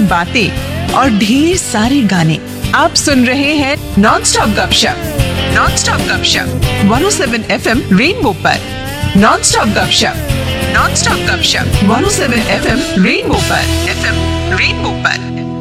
बातें और ढेर सारे गाने। आप सुन रहे हैं नॉन स्टॉप गपशप। नॉन स्टॉप गपशप 107 FM रेनबो पर। नॉन स्टॉप गपशप, नॉन स्टॉप गपशप 107 FM रेनबो पर।